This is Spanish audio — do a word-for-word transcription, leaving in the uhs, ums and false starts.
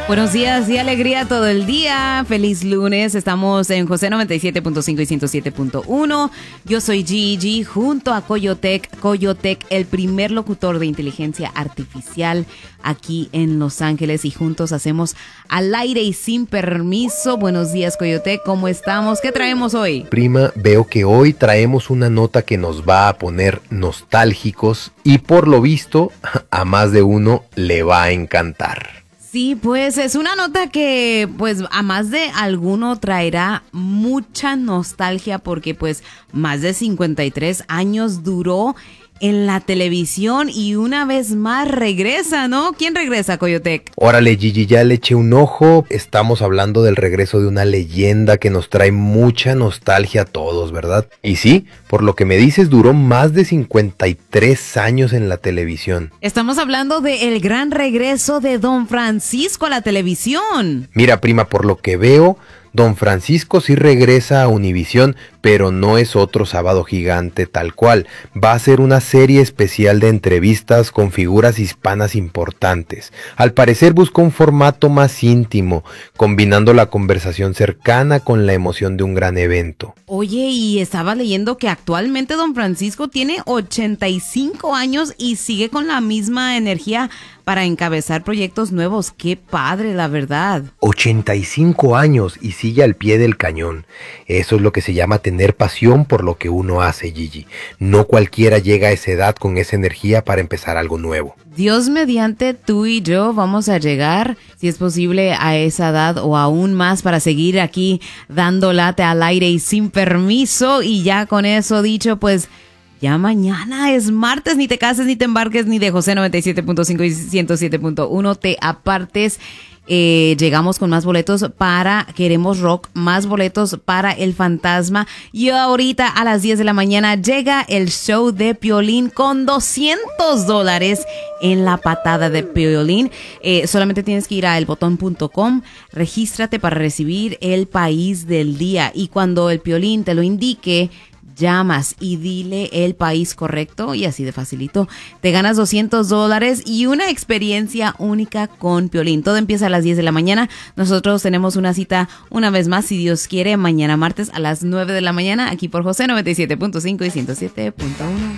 Buenos días y alegría todo el día. Feliz lunes. Estamos en José noventa y siete punto cinco y ciento siete punto uno. Yo soy Gigi junto a Coyotec. Coyotec, el primer locutor de inteligencia artificial aquí en Los Ángeles, y juntos hacemos Al Aire y Sin Permiso. Buenos días, Coyotec. ¿Cómo estamos? ¿Qué traemos hoy? Prima, veo que hoy traemos una nota que nos va a poner nostálgicos y por lo visto a más de uno le va a encantar. Sí, pues es una nota que pues a más de alguno traerá mucha nostalgia porque pues más de cincuenta y tres años duró en la televisión y una vez más regresa, ¿no? ¿Quién regresa, Coyotec? Órale, Gigi, ya le eché un ojo. Estamos hablando del regreso de una leyenda que nos trae mucha nostalgia a todos, ¿verdad? Y sí, por lo que me dices, duró más de cincuenta y tres años en la televisión. Estamos hablando del gran regreso de Don Francisco a la televisión. Mira, prima, por lo que veo, Don Francisco sí regresa a Univisión, pero no es otro Sábado Gigante tal cual. Va a ser una serie especial de entrevistas con figuras hispanas importantes. Al parecer buscó un formato más íntimo, combinando la conversación cercana con la emoción de un gran evento. Oye, y estaba leyendo que actualmente Don Francisco tiene ochenta y cinco años y sigue con la misma energía para encabezar proyectos nuevos. ¡Qué padre, la verdad! ochenta y cinco años y sigue al pie del cañón. Eso es lo que se llama tener pasión por lo que uno hace, Gigi. No cualquiera llega a esa edad con esa energía para empezar algo nuevo. Dios mediante, tú y yo vamos a llegar, si es posible, a esa edad o aún más para seguir aquí dando late al aire y sin permiso. Y ya con eso dicho, pues ya mañana es martes, ni te cases, ni te embarques, ni de José noventa y siete punto cinco y ciento siete punto uno te apartes. Eh, llegamos con más boletos para Queremos Rock, más boletos para El Fantasma. Y ahorita a las diez de la mañana llega el show de Piolín con doscientos dólares en la patada de Piolín. Eh, solamente tienes que ir a el botón punto com, regístrate para recibir el país del día. Y cuando el Piolín te lo indique, llamas y dile el país correcto y así de facilito te ganas doscientos dólares y una experiencia única con Piolín. Todo empieza a las diez de la mañana. Nosotros tenemos una cita una vez más, si Dios quiere, mañana martes a las nueve de la mañana aquí por José noventa y siete punto cinco y ciento siete punto uno.